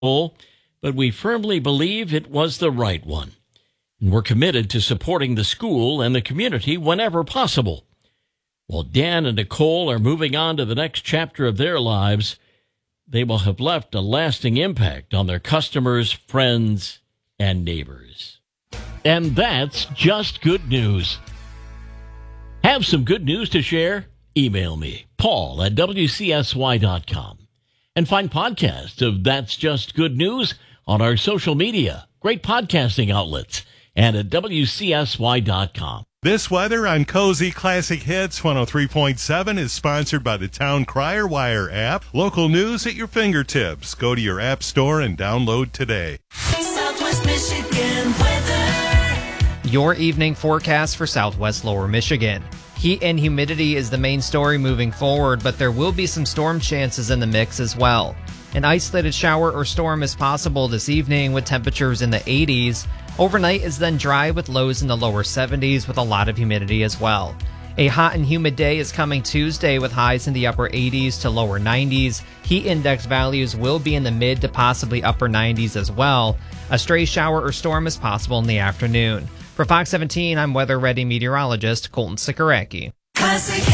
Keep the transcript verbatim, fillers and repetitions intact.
but we firmly believe it was the right one. And we're committed to supporting the school and the community whenever possible. While Dan and Nicole are moving on to the next chapter of their lives, they will have left a lasting impact on their customers, friends, and neighbors. And that's just good news. Have some good news to share? Email me, Paul at W C S Y dot com. And find podcasts of That's Just Good News on our social media, great podcasting outlets, and at W C S Y dot com. This weather on Cozy Classic Hits one oh three point seven is sponsored by the Town Crier Wire app. Local news at your fingertips. Go to your app store and download today. Southwest Michigan weather. Your evening forecast for Southwest Lower Michigan. Heat and humidity is the main story moving forward, but there will be some storm chances in the mix as well. An isolated shower or storm is possible this evening with temperatures in the eighties. Overnight is then dry with lows in the lower seventies with a lot of humidity as well. A hot and humid day is coming Tuesday with highs in the upper eighties to lower nineties. Heat index values will be in the mid to possibly upper nineties as well. A stray shower or storm is possible in the afternoon. For Fox seventeen, I'm weather-ready meteorologist Colton Sikoracki.